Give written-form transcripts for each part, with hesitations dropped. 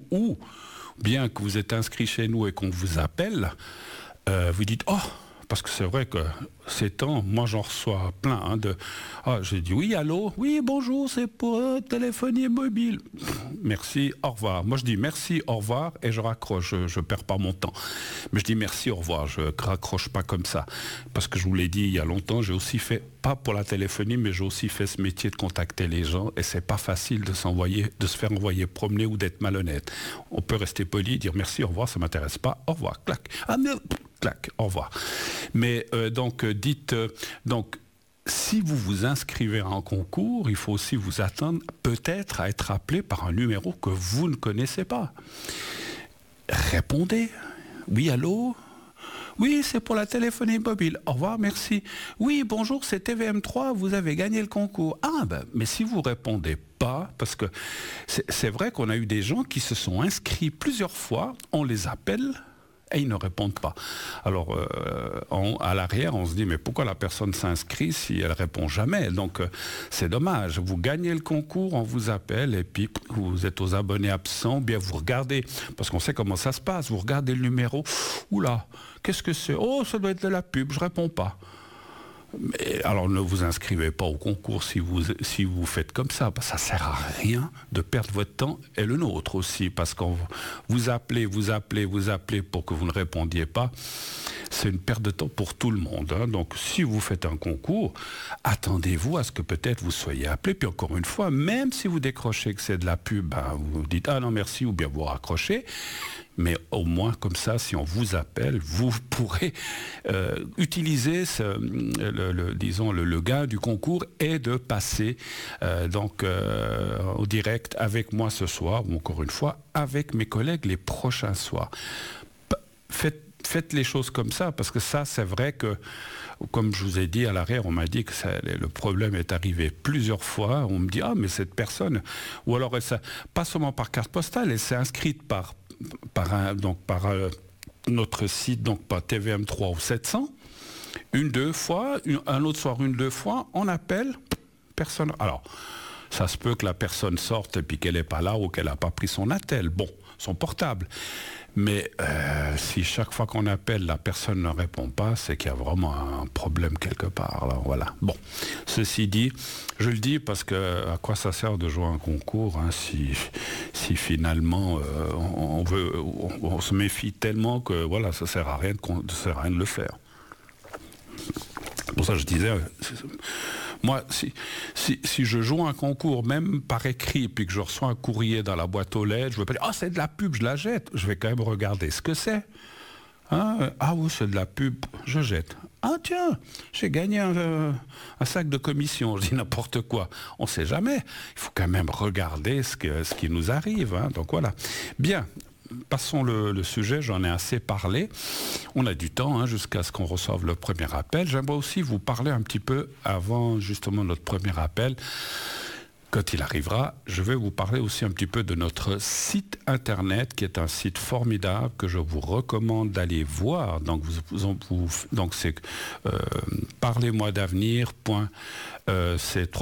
ou bien que vous êtes inscrit chez nous et qu'on vous appelle, vous dites « Oh !» Parce que c'est vrai que ces temps, moi j'en reçois plein de... Ah, j'ai dit oui, allô, oui, bonjour, c'est pour téléphonie mobile. Merci, au revoir. Moi je dis merci, au revoir, et je raccroche, je perds pas mon temps. Mais je dis merci, au revoir, je raccroche pas comme ça. Parce que je vous l'ai dit il y a longtemps, j'ai aussi fait, pas pour la téléphonie, mais j'ai aussi fait ce métier de contacter les gens, et c'est pas facile de se faire envoyer promener ou d'être malhonnête. On peut rester poli, dire merci, au revoir, ça m'intéresse pas, au revoir, clac. Ah mais... clac, au revoir. Mais donc, dites... donc, si vous vous inscrivez à un concours, il faut aussi vous attendre peut-être à être appelé par un numéro que vous ne connaissez pas. Répondez. Oui, allô ? Oui, c'est pour la téléphonie mobile. Au revoir, merci. Oui, bonjour, c'est TVM3, vous avez gagné le concours. Ah, ben, mais si vous répondez pas, parce que c'est vrai qu'on a eu des gens qui se sont inscrits plusieurs fois, on les appelle... et ils ne répondent pas. Alors, à l'arrière, on se dit, mais pourquoi la personne s'inscrit si elle ne répond jamais? Donc, c'est dommage. Vous gagnez le concours, on vous appelle, et puis vous êtes aux abonnés absents, bien vous regardez, parce qu'on sait comment ça se passe, vous regardez le numéro, oula, qu'est-ce que c'est? Oh, ça doit être de la pub, je ne réponds pas. Mais, alors ne vous inscrivez pas au concours si vous faites comme ça, parce que ça ne sert à rien de perdre votre temps et le nôtre aussi, parce qu'on vous appelez pour que vous ne répondiez pas, c'est une perte de temps pour tout le monde. Hein. Donc si vous faites un concours, attendez-vous à ce que peut-être vous soyez appelé, puis encore une fois, même si vous décrochez que c'est de la pub, ben, vous dites ah non merci, ou bien vous raccrochez. Mais au moins, comme ça, si on vous appelle, vous pourrez utiliser le gain du concours et de passer au direct avec moi ce soir, ou encore une fois, avec mes collègues les prochains soirs. Faites les choses comme ça, parce que ça, c'est vrai que, comme je vous ai dit à l'arrière, on m'a dit que le problème est arrivé plusieurs fois. On me dit, ah, mais cette personne, ou alors, pas seulement par carte postale, elle s'est inscrite par notre site, donc par TVM3 ou 700, deux fois, un autre soir, deux fois, on appelle, personne. Alors, ça se peut que la personne sorte et puis qu'elle n'est pas là ou qu'elle n'a pas pris son attel, son portable. Mais si chaque fois qu'on appelle, la personne ne répond pas, c'est qu'il y a vraiment un problème quelque part. Alors voilà. Bon, ceci dit, je le dis parce que à quoi ça sert de jouer un concours hein, si finalement on se méfie tellement que voilà, ça sert à rien de le faire. Pour ça, je disais. Moi, si je joue un concours, même par écrit, puis que je reçois un courrier dans la boîte aux lettres, je ne vais pas dire « Ah, c'est de la pub, je la jette ». Je vais quand même regarder ce que c'est. Hein? Ah oui, c'est de la pub, je jette. Ah tiens, j'ai gagné un sac de commission, je dis n'importe quoi. On ne sait jamais. Il faut quand même regarder ce qui nous arrive. Hein? Donc voilà. Bien. Passons le sujet, j'en ai assez parlé. On a du temps hein, jusqu'à ce qu'on reçoive le premier appel. J'aimerais aussi vous parler un petit peu avant justement notre premier appel. Quand il arrivera, je vais vous parler aussi un petit peu de notre site internet qui est un site formidable que je vous recommande d'aller voir. Donc, donc c'est parlez-moi d'avenir. C'est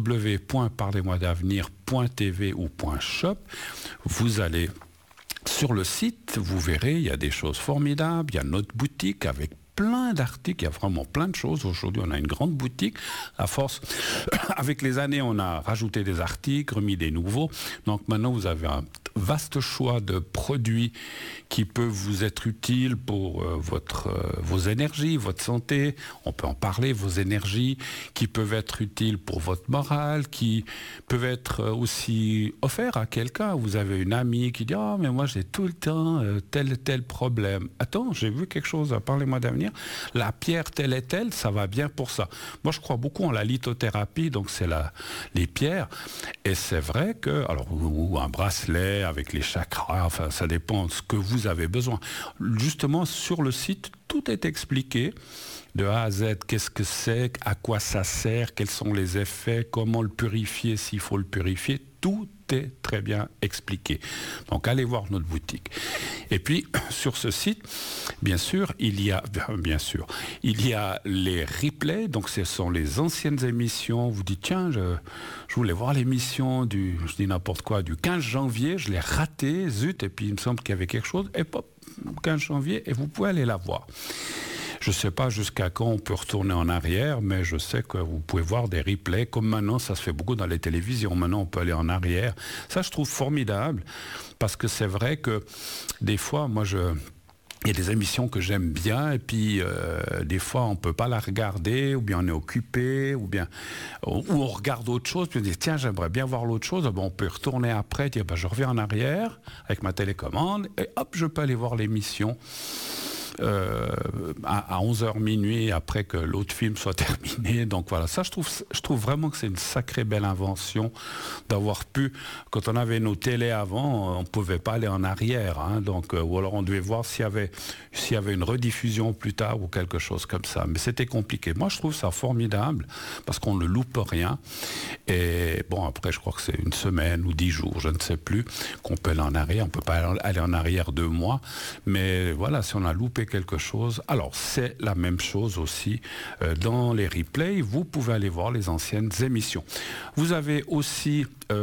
www.parlez-moi-d'avenir.tv ou .shop. Vous allez sur le site, vous verrez, il y a des choses formidables. Il y a notre boutique avec plein d'articles, il y a vraiment plein de choses. Aujourd'hui, on a une grande boutique. À force, avec les années, on a rajouté des articles, remis des nouveaux. Donc maintenant, vous avez un vaste choix de produits qui peuvent vous être utiles pour vos énergies, votre santé. On peut en parler, vos énergies, qui peuvent être utiles pour votre morale, qui peuvent être aussi offerts à quelqu'un. Vous avez une amie qui dit « Ah, mais moi, j'ai tout le temps tel problème. Attends, j'ai vu quelque chose, parlez-moi d'avenir. La pierre telle et telle, ça va bien pour ça. » Moi, je crois beaucoup en la lithothérapie, donc c'est les pierres. Et c'est vrai que, alors, ou un bracelet avec les chakras, enfin, ça dépend de ce que vous avez besoin. Justement, sur le site, tout est expliqué de A à Z. Qu'est-ce que c'est, à quoi ça sert, quels sont les effets, comment le purifier s'il faut le purifier. Tout est très bien expliqué. Donc allez voir notre boutique. Et puis sur ce site, bien sûr, il y a les replays. Donc ce sont les anciennes émissions. Vous dites tiens, je voulais voir l'émission du 15 janvier, je l'ai raté, zut, et puis il me semble qu'il y avait quelque chose, et pop, 15 janvier, et vous pouvez aller la voir. Je ne sais pas jusqu'à quand on peut retourner en arrière, mais je sais que vous pouvez voir des replays. Comme maintenant, ça se fait beaucoup dans les télévisions. Maintenant, on peut aller en arrière. Ça, je trouve formidable, parce que c'est vrai que des fois, il y a des émissions que j'aime bien, et puis des fois, on ne peut pas la regarder, ou bien on est occupé, ou on regarde autre chose, puis on dit, tiens, j'aimerais bien voir l'autre chose. Bon, on peut retourner après, dire, je reviens en arrière avec ma télécommande, et hop, je peux aller voir l'émission. À 11h minuit après que l'autre film soit terminé. Donc voilà, ça je trouve vraiment que c'est une sacrée belle invention d'avoir pu, quand on avait nos télés avant, on ne pouvait pas aller en arrière, hein, donc, ou alors on devait voir s'il y avait une rediffusion plus tard ou quelque chose comme ça. Mais c'était compliqué. Moi je trouve ça formidable parce qu'on ne loupe rien. Et bon, après je crois que c'est une semaine ou 10 jours, je ne sais plus, qu'on peut aller en arrière. On ne peut pas aller en arrière 2 mois. Mais voilà, si on a loupé quelque chose. Alors, c'est la même chose aussi dans les replays. Vous pouvez aller voir les anciennes émissions. Vous avez aussi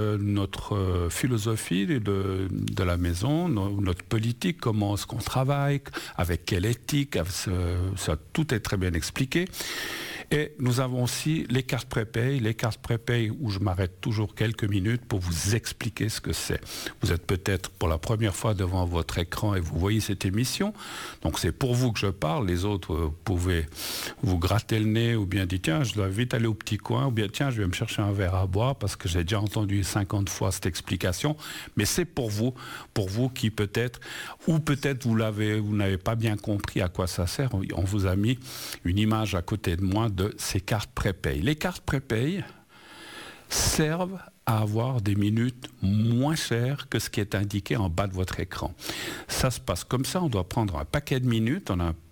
notre philosophie de la maison, notre politique, comment est-ce qu'on travaille, avec quelle éthique, ça, tout est très bien expliqué. Et nous avons aussi les cartes prépay. Les cartes prépay où je m'arrête toujours quelques minutes pour vous expliquer ce que c'est. Vous êtes peut-être pour la première fois devant votre écran et vous voyez cette émission. Donc c'est pour vous que je parle. Les autres, vous pouvez vous gratter le nez ou bien dire tiens, je dois vite aller au petit coin ou bien tiens, je vais me chercher un verre à boire parce que j'ai déjà entendu 50 fois cette explication. Mais c'est pour vous qui peut-être, ou peut-être vous n'avez pas bien compris à quoi ça sert. On vous a mis une image à côté de moi de ces cartes prépay. Les cartes prépay servent à avoir des minutes moins chères que ce qui est indiqué en bas de votre écran. Ça se passe comme ça, on doit prendre un paquet de minutes,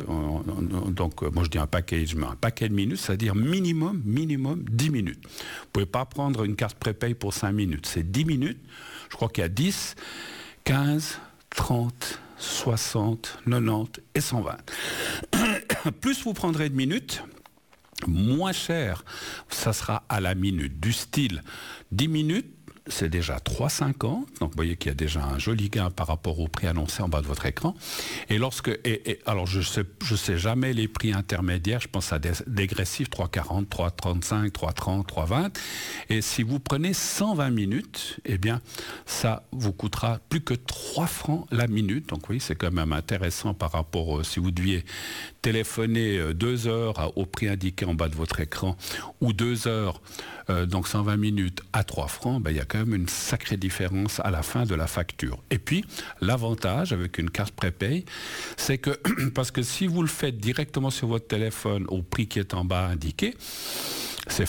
donc moi je dis un paquet de minutes, c'est-à-dire minimum 10 minutes. Vous ne pouvez pas prendre une carte prépay pour 5 minutes, c'est 10 minutes, je crois qu'il y a 10, 15, 30, 60, 90 et 120. Plus vous prendrez de minutes, moins cher, ça sera à la minute, du style 10 minutes, c'est déjà 3,50. Donc vous voyez qu'il y a déjà un joli gain par rapport au prix annoncé en bas de votre écran. Et alors je sais jamais les prix intermédiaires, je pense à des dégressifs 3,40, 3,35, 3,30, 3,20. Et si vous prenez 120 minutes, eh bien ça vous coûtera plus que 3 francs la minute. Donc oui, c'est quand même intéressant par rapport si vous deviez téléphoner 2 heures au prix indiqué en bas de votre écran ou 2 heures, donc 120 minutes à 3 francs, il y a quand même une sacrée différence à la fin de la facture. Et puis, l'avantage avec une carte prépay, c'est que, parce que si vous le faites directement sur votre téléphone au prix qui est en bas indiqué, ça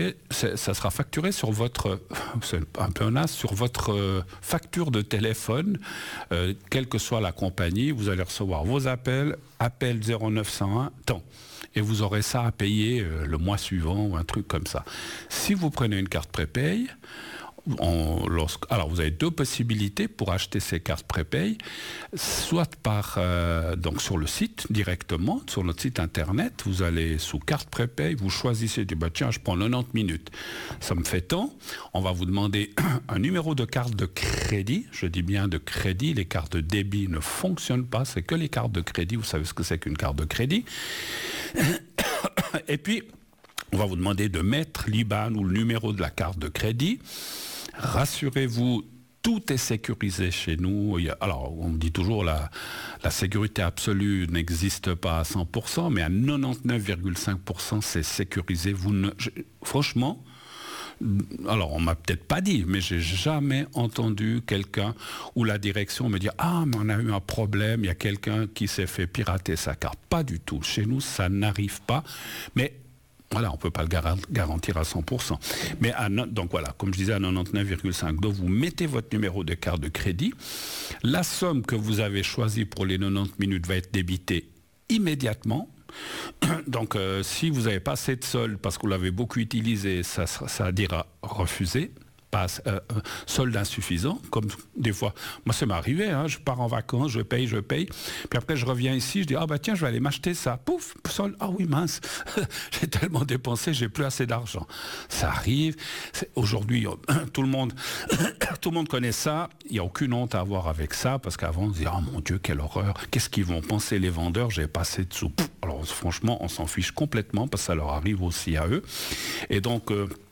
sera facturé sur votre, c'est un peu naze, sur votre facture de téléphone, quelle que soit la compagnie, vous allez recevoir vos appel 0901, tant. Et vous aurez ça à payer le mois suivant ou un truc comme ça. Si vous prenez une carte prépay, alors vous avez 2 possibilités pour acheter ces cartes prépay, soit donc sur le site directement, sur notre site internet, vous allez sous carte prépay, vous choisissez, tiens, je prends 90 minutes, ça me fait tant, on va vous demander un numéro de carte de crédit, je dis bien de crédit, les cartes de débit ne fonctionnent pas, c'est que les cartes de crédit, vous savez ce que c'est qu'une carte de crédit, et puis on va vous demander de mettre l'IBAN ou le numéro de la carte de crédit. Rassurez-vous, tout est sécurisé chez nous. Alors, on me dit toujours la sécurité absolue n'existe pas à 100%, mais à 99,5% c'est sécurisé. Franchement, alors on m'a peut-être pas dit, mais j'ai jamais entendu quelqu'un ou la direction me dire « Ah, mais on a eu un problème, il y a quelqu'un qui s'est fait pirater sa carte. » Pas du tout. Chez nous, ça n'arrive pas. Mais voilà, on ne peut pas le garantir à 100%. Mais donc voilà, comme je disais, à 99,5. Donc vous mettez votre numéro de carte de crédit. La somme que vous avez choisie pour les 90 minutes va être débitée immédiatement. Donc si vous n'avez pas assez de solde parce que vous l'avez beaucoup utilisé, ça dira refusé. solde insuffisant, comme des fois, moi ça m'est arrivé, hein, je pars en vacances, je paye, puis après je reviens ici, je dis, ah bah tiens, je vais aller m'acheter ça, pouf, solde, ah oui mince, j'ai tellement dépensé, j'ai plus assez d'argent. Ça arrive, aujourd'hui, tout le monde connaît ça, il n'y a aucune honte à avoir avec ça, parce qu'avant on se dit, oh mon Dieu, quelle horreur, qu'est-ce qu'ils vont penser les vendeurs, j'ai pas assez de sous. Alors franchement, on s'en fiche complètement, parce que ça leur arrive aussi à eux, et donc,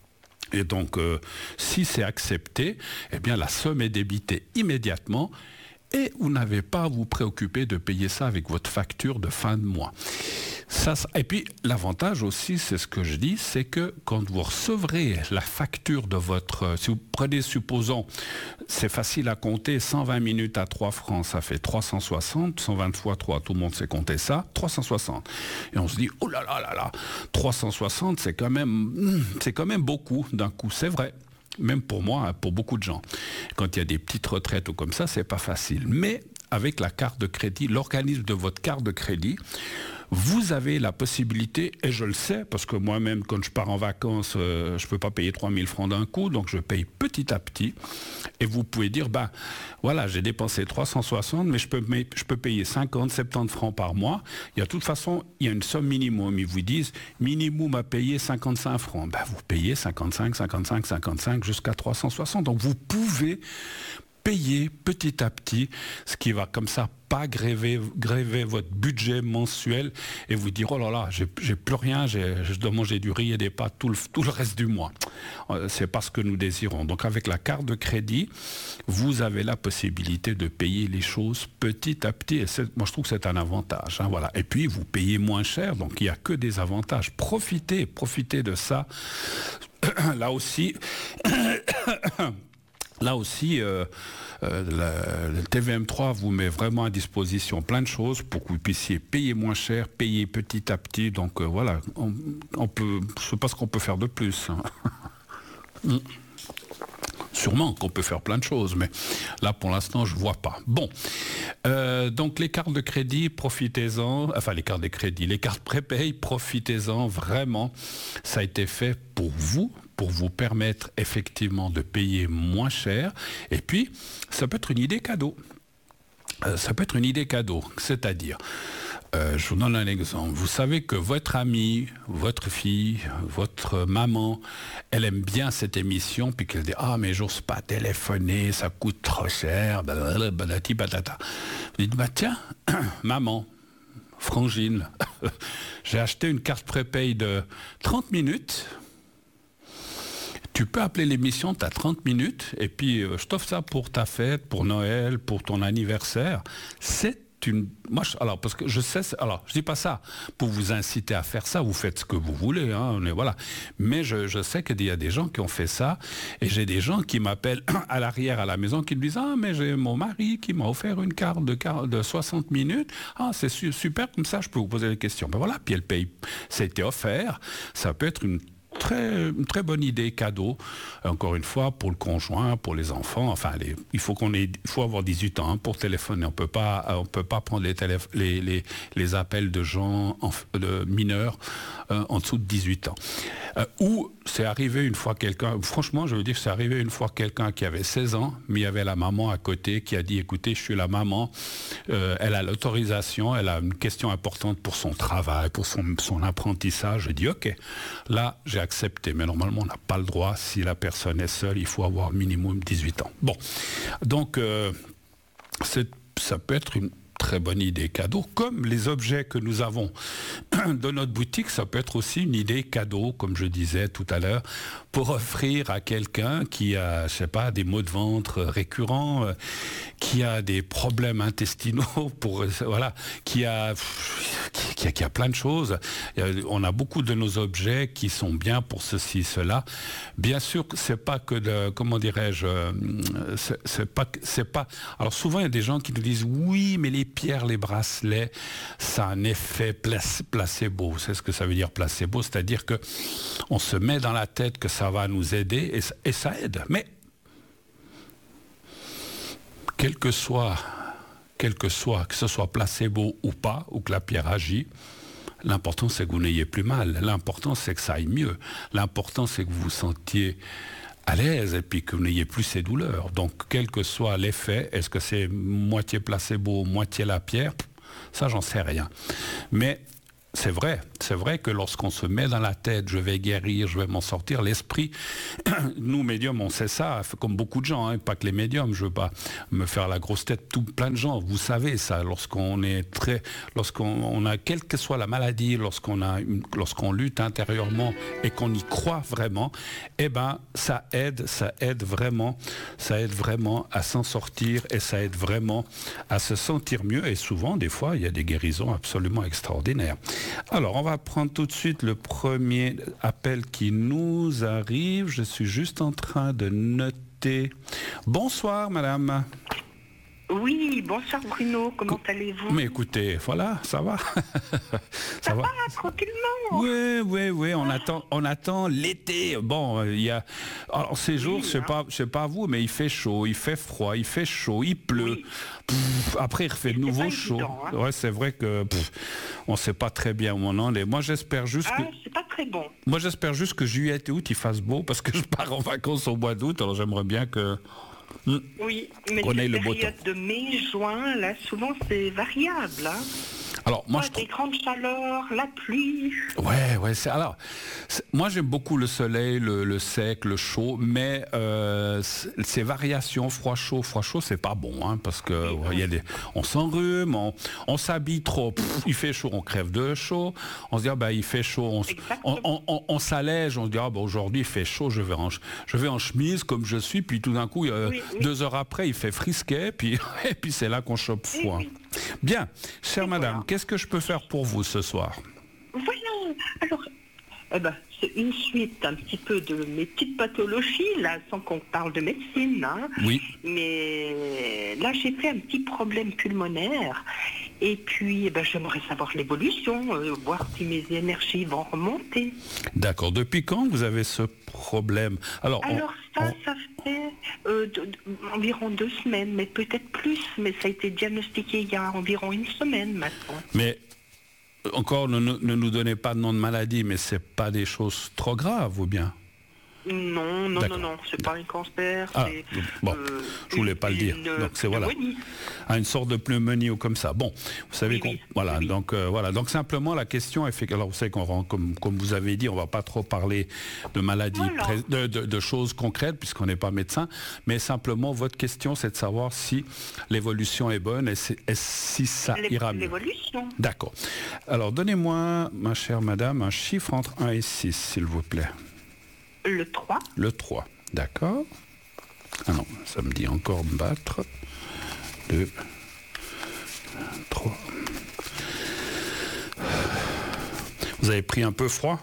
si c'est accepté, eh bien la somme est débitée immédiatement et vous n'avez pas à vous préoccuper de payer ça avec votre facture de fin de mois. Et puis l'avantage aussi, c'est ce que je dis, c'est que quand vous recevrez la facture de votre... Si vous prenez, supposons, c'est facile à compter, 120 minutes à 3 francs, ça fait 360, 120 fois 3, tout le monde sait compter ça, 360. Et on se dit, oh là là là là, 360, c'est quand même beaucoup d'un coup, c'est vrai. Même pour moi, pour beaucoup de gens. Quand il y a des petites retraites ou comme ça, c'est pas facile. Mais avec la carte de crédit, l'organisme de votre carte de crédit, vous avez la possibilité, et je le sais, parce que moi-même, quand je pars en vacances, je ne peux pas payer 3 000 francs d'un coup, donc je paye petit à petit. Et vous pouvez dire, ben voilà, j'ai dépensé 360, mais je peux payer 50, 70 francs par mois. Et de toute façon, il y a une somme minimum. Ils vous disent, minimum à payer 55 francs. Ben, vous payez 55, 55, 55 jusqu'à 360. Donc vous pouvez payer petit à petit, ce qui va comme ça pas gréver votre budget mensuel et vous dire oh là là, j'ai plus rien, je dois manger du riz et des pâtes tout le reste du mois. C'est pas ce que nous désirons. Donc avec la carte de crédit, vous avez la possibilité de payer les choses petit à petit. Et moi je trouve que c'est un avantage. Hein, voilà. Et puis vous payez moins cher, donc il n'y a que des avantages. Profitez de ça. Là aussi. Le TVM3 vous met vraiment à disposition plein de choses pour que vous puissiez payer moins cher, payer petit à petit. Donc voilà, on peut, je ne sais pas ce qu'on peut faire de plus. Hein. Sûrement qu'on peut faire plein de choses, mais là pour l'instant je ne vois pas. Bon, donc les cartes de crédit, profitez-en, enfin les cartes de crédit, les cartes prépay, profitez-en vraiment. Ça a été fait pour vous permettre effectivement de payer moins cher. Et puis, ça peut être une idée cadeau. C'est-à-dire, je vous donne un exemple. Vous savez que votre ami, votre fille, votre maman, elle aime bien cette émission, puis qu'elle dit « Ah, mais j'ose pas téléphoner, ça coûte trop cher, badati patata. » Vous dites « Bah tiens, maman, frangine, j'ai acheté une carte prépay de 30 minutes. Tu peux appeler l'émission, tu as 30 minutes, et puis je t'offre ça pour ta fête, pour Noël, pour ton anniversaire. C'est une... Moi, parce que je sais... Alors, je dis pas ça pour vous inciter à faire ça, vous faites ce que vous voulez, hein, voilà. Mais je sais qu'il y a des gens qui ont fait ça, et j'ai des gens qui m'appellent à l'arrière à la maison, qui me disent « Ah, mais j'ai mon mari qui m'a offert une carte de 60 minutes. Ah, c'est super, comme ça, je peux vous poser des questions. » Ben voilà, puis elle paye. Ça a été offert. Ça peut être une très bonne idée cadeau, encore une fois, pour le conjoint, pour les enfants. Enfin, il faut avoir 18 ans hein, pour téléphoner. On peut pas prendre les appels de gens, de mineurs en dessous de 18 ans. Ou c'est arrivé une fois franchement, je veux dire, c'est arrivé une fois quelqu'un qui avait 16 ans, mais il y avait la maman à côté qui a dit, écoutez, je suis la maman, elle a l'autorisation, elle a une question importante pour son travail, pour son apprentissage. Je dis, ok, là, j'ai accepté, mais normalement, on n'a pas le droit, si la personne est seule, il faut avoir minimum 18 ans. Bon, donc, ça peut être une très bonne idée cadeau, comme les objets que nous avons de notre boutique, ça peut être aussi une idée cadeau, comme je disais tout à l'heure, pour offrir à quelqu'un qui a, je sais pas, des maux de ventre récurrents, qui a des problèmes intestinaux, qui a plein de choses. On a beaucoup de nos objets qui sont bien pour ceci, cela. Bien sûr, c'est pas que comment dirais-je, c'est pas. Alors souvent il y a des gens qui nous disent oui, mais les pierres, les bracelets, ça a un effet placebo. C'est ce que ça veut dire placebo, c'est-à-dire que on se met dans la tête que ça va nous aider et ça aide. Mais quel que soit, que ce soit placebo ou pas, ou que la pierre agit, l'important c'est que vous n'ayez plus mal. L'important c'est que ça aille mieux. L'important c'est que vous vous sentiez à l'aise et puis que vous n'ayez plus ces douleurs. Donc, quel que soit l'effet, est-ce que c'est moitié placebo, moitié la pierre, ça, j'en sais rien. Mais c'est vrai que lorsqu'on se met dans la tête, je vais guérir, je vais m'en sortir, l'esprit, nous médiums, on sait ça, comme beaucoup de gens, hein, pas que les médiums, je veux pas me faire la grosse tête, tout plein de gens, vous savez ça, lorsqu'on a, quelle que soit la maladie, lorsqu'on lutte intérieurement et qu'on y croit vraiment, eh ben, ça aide vraiment à s'en sortir et ça aide vraiment à se sentir mieux et souvent, des fois, il y a des guérisons absolument extraordinaires. Alors, on va prendre tout de suite le premier appel qui nous arrive. Je suis juste en train de noter. Bonsoir, madame. Oui, bonsoir Bruno, comment allez-vous? Mais écoutez, voilà, ça va. Ça va, tranquillement. Oui, on attend l'été. Bon, il y a... Alors, ces jours, je sais pas vous, mais il fait chaud, il fait froid, il fait chaud, il pleut. Oui. Après, il refait de nouveau chaud. Évident, hein. Ouais, c'est vrai que on ne sait pas très bien où on en est. Moi, j'espère juste que... c'est pas très bon. Moi, j'espère juste que juillet et août, il fasse beau, parce que je pars en vacances au mois d'août, alors j'aimerais bien que... Oui, mais la période de mai, juin, là, souvent, c'est variable. Hein. Alors, moi, des grandes chaleurs, la pluie. Ouais, moi j'aime beaucoup le soleil, le sec, le chaud, mais ces variations froid chaud, c'est pas bon, hein, parce que on s'enrhume, on s'habille trop, il fait chaud, on crève de chaud, on se dit il fait chaud, on s'allège, on se dit aujourd'hui il fait chaud, je vais en chemise comme je suis, puis tout d'un coup 2 heures après il fait frisquet, puis et puis c'est là qu'on chope froid. Bien, chère madame, qu'est-ce que je peux faire pour vous ce soir? Voilà, alors, c'est une suite un petit peu de mes petites pathologies, là, sans qu'on parle de médecine, hein. Oui. Mais là, j'ai fait un petit problème pulmonaire, et puis j'aimerais savoir l'évolution, voir si mes énergies vont remonter. D'accord, depuis quand vous avez ce problème? Alors ça fait environ 2 semaines, mais peut-être plus, mais ça a été diagnostiqué il y a environ 1 semaine maintenant. Mais encore, ne nous donnez pas de nom de maladie, mais c'est pas des choses trop graves ou bien? Non, c'est pas un cancer. Je voulais pas le dire. Donc c'est une sorte de pneumonie ou comme ça. Bon, vous savez Donc simplement la question est fait. Alors vous savez comme vous avez dit, on va pas trop parler de maladies, de choses concrètes puisqu'on n'est pas médecin, mais simplement votre question c'est de savoir si l'évolution est bonne et si ça ira mieux. L'évolution. D'accord. Alors donnez-moi, ma chère madame, un chiffre entre 1 et 6, s'il vous plaît. Le 3. Le 3, d'accord. Ah non, ça me dit encore battre. 2, 3. Vous avez pris un peu froid?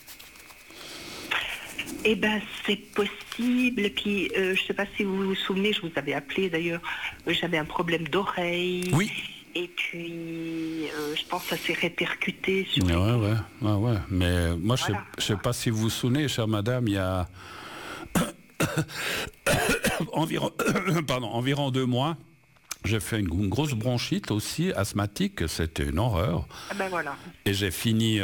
C'est possible. Et puis, je ne sais pas si vous vous souvenez, je vous avais appelé d'ailleurs, j'avais un problème d'oreille. Oui. Et puis, je pense que ça s'est répercuté sur... Ouais. Mais moi, je ne sais pas si vous vous souvenez, chère madame, il y a environ 2 mois, j'ai fait une grosse bronchite aussi, asthmatique, c'était une horreur. Et j'ai fini,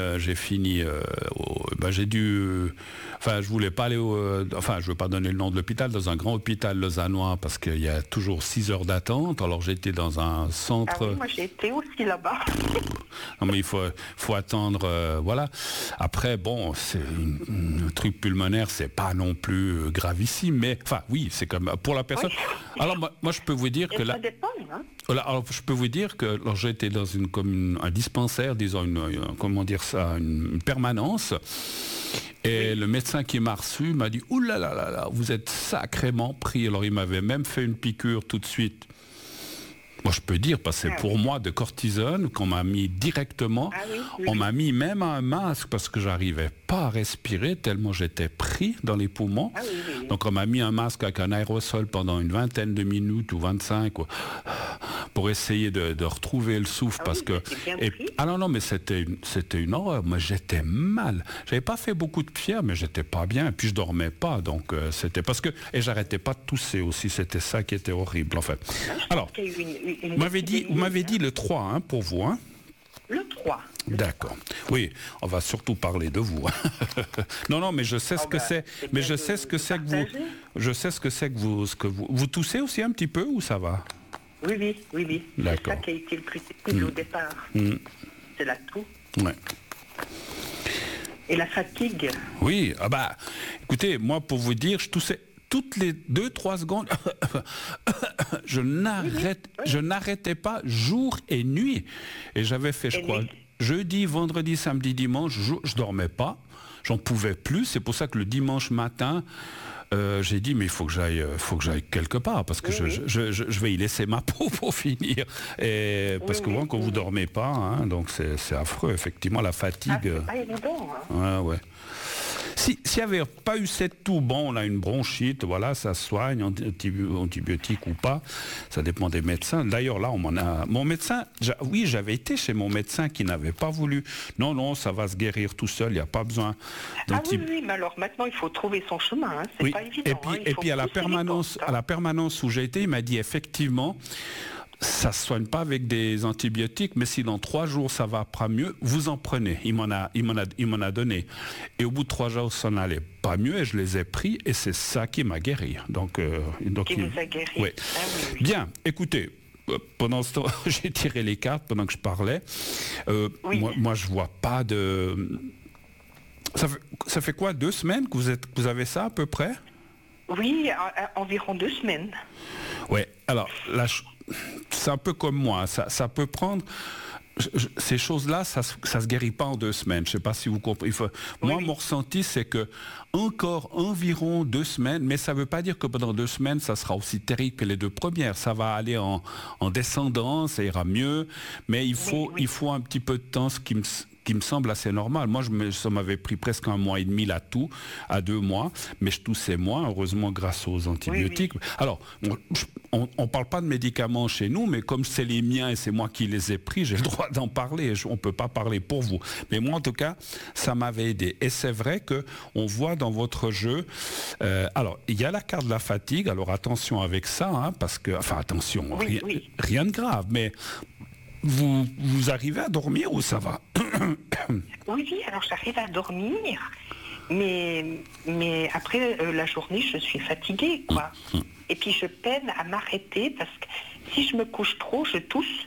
j'ai dû... je voulais pas aller je veux pas donner le nom de l'hôpital, dans un grand hôpital lausannois, parce qu'il y a toujours 6 heures d'attente, alors j'étais dans un centre... Ah oui, moi j'ai été aussi là-bas. Non mais il faut attendre, voilà. Après, bon, c'est un truc pulmonaire, c'est pas non plus gravissime, mais... oui, c'est comme... Pour la personne... Oui. Alors moi je peux vous dire que... Ça dépend, hein. Alors, je peux vous dire que j'étais dans un dispensaire, disons une permanence, et le médecin qui m'a reçu m'a dit « Ouh là là là là, vous êtes sacrément pris ». Alors il m'avait même fait une piqûre tout de suite. Moi je peux dire, parce que c'est pour moi de cortisone qu'on m'a mis directement, on m'a mis même un masque parce que j'arrivais pas à respirer tellement j'étais pris dans les poumons. Donc on m'a mis un masque avec un aérosol pendant une 20aine de minutes ou 25 pour essayer de retrouver le souffle parce que... non mais c'était une horreur, moi j'étais mal. J'avais pas fait beaucoup de fièvre mais j'étais pas bien et puis je dormais pas donc c'était parce que... Et j'arrêtais pas de tousser aussi, c'était ça qui était horrible en fait. Alors... Vous m'avez dit le 3 pour vous, hein? Le 3. froid. D'accord. Oui, on va surtout parler de vous. Non, mais je sais ce que c'est. Mais je sais ce que c'est que vous. Je sais ce que c'est que vous. Vous toussez aussi un petit peu ou ça va? Oui. D'accord. C'est ça qui a été le plus difficile au départ. C'est la toux. Ouais. Et la fatigue. Oui, écoutez, moi pour vous dire, je toussais toutes les 2-3 secondes. Je n'arrêtais pas jour et nuit. Et j'avais fait, je crois, jeudi, vendredi, samedi, dimanche, je dormais pas. J'en pouvais plus. C'est pour ça que le dimanche matin, j'ai dit mais il faut que j'aille quelque part parce que je vais y laisser ma peau pour finir. Et parce que quand vous dormez pas, hein, donc c'est affreux effectivement la fatigue. C'est pas évident. Hein. Ouais. S'il n'y avait pas eu cette toux, bon, on a une bronchite, voilà, ça se soigne, antibiotique ou pas, ça dépend des médecins. D'ailleurs, là, mon médecin, j'avais été chez mon médecin qui n'avait pas voulu. Non, ça va se guérir tout seul, il n'y a pas besoin oui, mais alors maintenant, il faut trouver son chemin, hein, c'est pas évident. Et puis à la permanence où j'ai été, il m'a dit effectivement, ça ne se soigne pas avec des antibiotiques, mais si dans 3 jours ça va pas mieux, vous en prenez. Il m'en a donné. Et au bout de 3 jours, ça n'allait pas mieux et je les ai pris et c'est ça qui m'a guéri. Qui vous a guéri. Oui. Bien, écoutez. Pendant ce temps, j'ai tiré les cartes pendant que je parlais. Moi, je vois pas de. Ça fait quoi, 2 semaines que vous avez ça à peu près? Oui, environ 2 semaines. Ouais. Alors là. C'est un peu comme moi, ça peut prendre... Ces choses-là, ça se guérit pas en 2 semaines. Je ne sais pas si vous comprenez. Mon ressenti, c'est que encore environ 2 semaines, mais ça ne veut pas dire que pendant 2 semaines, ça sera aussi terrible que les 2 premières. Ça va aller en descendant, ça ira mieux, mais il faut un petit peu de temps, ce qui me semble assez normal. Moi, ça m'avait pris presque 1 mois et demi la toux, à 2 mois, mais je toussais moins, heureusement grâce aux antibiotiques. Alors, on ne parle pas de médicaments chez nous, mais comme c'est les miens et c'est moi qui les ai pris, j'ai le droit d'en parler. On ne peut pas parler pour vous. Mais moi, en tout cas, ça m'avait aidé. Et c'est vrai qu'on voit dans votre jeu... alors, il y a la carte de la fatigue. Alors, attention avec ça, hein, parce que... Enfin, attention, rien de grave, mais... Vous arrivez à dormir ou ça va? Oui, alors j'arrive à dormir, mais après la journée, je suis fatiguée, quoi. Et puis je peine à m'arrêter parce que si je me couche trop, je tousse.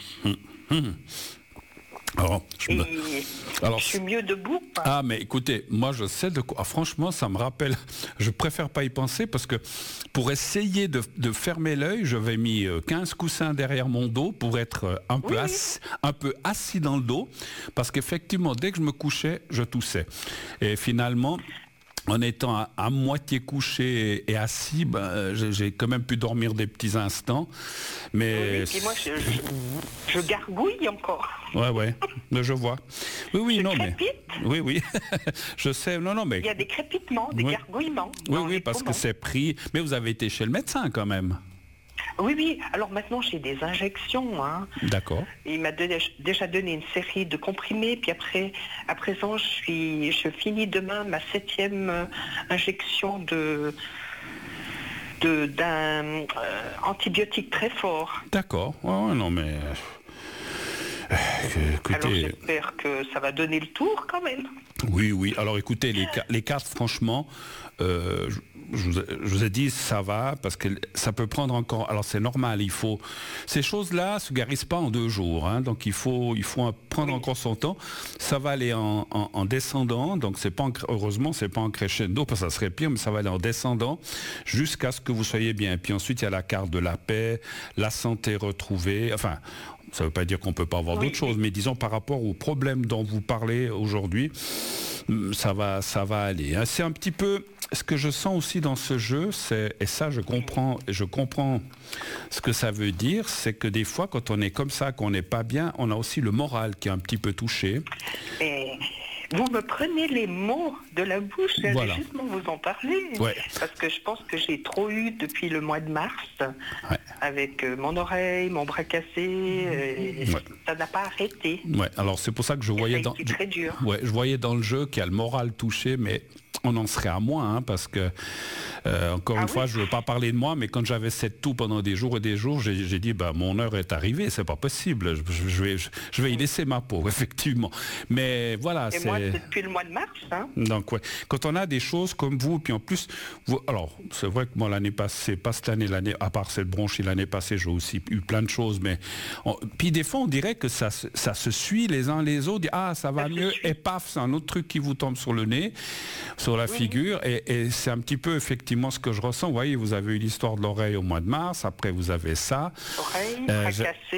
Alors, je suis mieux debout. Quoi. Ah, mais écoutez, moi je sais de quoi. Franchement, ça me rappelle. Je préfère pas y penser parce que pour essayer de fermer l'œil, j'avais mis 15 coussins derrière mon dos pour être un peu assis dans le dos. Parce qu'effectivement, dès que je me couchais, je toussais. Et finalement. En étant à moitié couché et assis, j'ai quand même pu dormir des petits instants. Mais et moi, je gargouille encore. Ouais, mais je vois. Oui, non, crépite. Mais... Oui, je sais, non, mais... Il y a des crépitements, des gargouillements. Oui, parce que c'est pris... Mais vous avez été chez le médecin quand même. Oui, alors maintenant j'ai des injections. Hein. D'accord. Il m'a déjà donné une série de comprimés, puis à présent je finis demain ma 7e injection d'un antibiotique très fort. D'accord, non mais... Écoutez... Alors j'espère que ça va donner le tour quand même. Oui, alors écoutez, les cartes franchement... je vous ai dit ça va parce que ça peut prendre encore. Alors c'est normal, ces choses-là se guérissent pas en 2 jours, hein, donc il faut prendre encore son temps. Ça va aller en descendant, donc heureusement c'est pas en crescendo parce que ça serait pire, mais ça va aller en descendant jusqu'à ce que vous soyez bien. Et puis ensuite il y a la carte de la paix, la santé retrouvée. Enfin, ça ne veut pas dire qu'on ne peut pas avoir d'autres choses, mais disons par rapport aux problèmes dont vous parlez aujourd'hui, ça va aller. C'est un petit peu ce que je sens aussi dans ce jeu, et ça je comprends ce que ça veut dire, c'est que des fois quand on est comme ça, qu'on n'est pas bien, on a aussi le moral qui est un petit peu touché. Vous me prenez les mots de la bouche, j'allais voilà. Justement vous en parler, parce que je pense que j'ai trop eu depuis le mois de mars, avec mon oreille, mon bras cassé, ça n'a pas arrêté. Alors c'est pour ça que je voyais très dur. Je voyais dans le jeu qu'il y a le moral touché, mais On en serait à moins, hein, parce que, encore une fois, je ne veux pas parler de moi, mais quand j'avais cette toux pendant des jours et des jours, j'ai dit, mon heure est arrivée, c'est pas possible, je vais y laisser ma peau, effectivement. Mais voilà, et moi, c'est depuis le mois de mars. Hein. Donc, ouais. Quand on a des choses comme vous, puis en plus, alors, c'est vrai que moi, l'année passée, pas cette année, à part cette bronchite, l'année passée, j'ai aussi eu plein de choses, mais puis des fois, on dirait que ça se suit les uns les autres, ça va mieux, et paf, c'est un autre truc qui vous tombe sur le nez, sur la figure, et c'est un petit peu effectivement ce que je ressens. Vous voyez, vous avez eu l'histoire de l'oreille au mois de mars, après vous avez ça. Oreille fracassée.